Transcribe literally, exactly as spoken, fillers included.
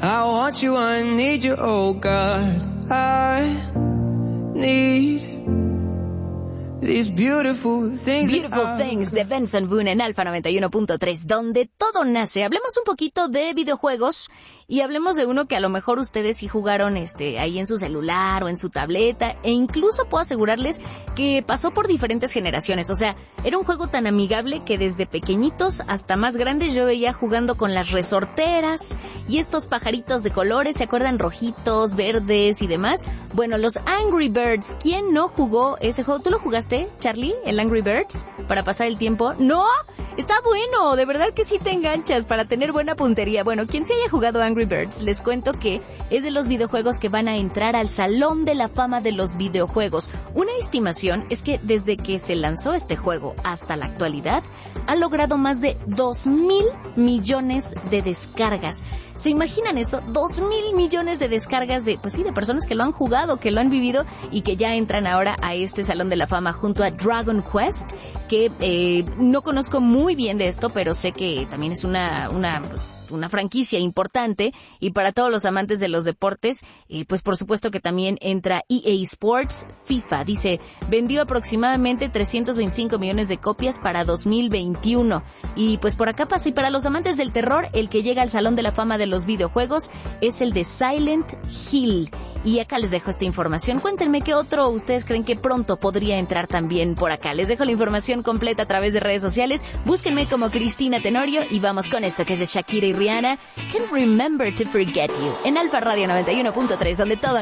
I want you, I need you, oh God. I need these beautiful things. Beautiful Things de Benson Boone en Alfa noventa y uno punto tres, donde todo nace. Hablemos un poquito de videojuegos y hablemos de uno que a lo mejor ustedes sí jugaron este ahí en su celular o en su tableta, e incluso puedo asegurarles que pasó por diferentes generaciones. O sea, era un juego tan amigable que desde pequeñitos hasta más grandes yo veía jugando con las resorteras y estos pajaritos de colores, ¿se acuerdan? Rojitos, verdes y demás. Bueno, los Angry Birds. ¿Quién no jugó ese juego? ¿Tú lo jugaste, Charlie, el Angry Birds, para pasar el tiempo? ¿No? Está bueno, de verdad que sí te enganchas para tener buena puntería. Bueno, quien se haya jugado Angry Birds, les cuento que es de los videojuegos que van a entrar al Salón de la Fama de los Videojuegos. Una estimación es que desde que se lanzó este juego hasta la actualidad, ha logrado más de dos mil millones de descargas. ¿Se imaginan eso? Dos mil millones de descargas de, pues sí, de personas que lo han jugado, que lo han vivido y que ya entran ahora a este Salón de la Fama junto a Dragon Quest, que eh, no conozco muy bien de esto, pero sé que también es una, una, pues, una franquicia importante, y para todos los amantes de los deportes, eh, pues por supuesto que también entra E A Sports. FIFA dice, vendió aproximadamente trescientos veinticinco millones de copias para dos mil veintiuno, y pues por acá pasa. Y para los amantes del terror, el que llega al Salón de la Fama de los Videojuegos es el de Silent Hill. Y acá les dejo esta información. Cuéntenme qué otro ustedes creen que pronto podría entrar también por acá. Les dejo la información completa a través de redes sociales. Búsquenme como Cristina Tenorio y vamos con esto que es de Shakira y Rihanna, Can't Remember to Forget You, en Alfa Radio noventa y uno punto tres, donde todo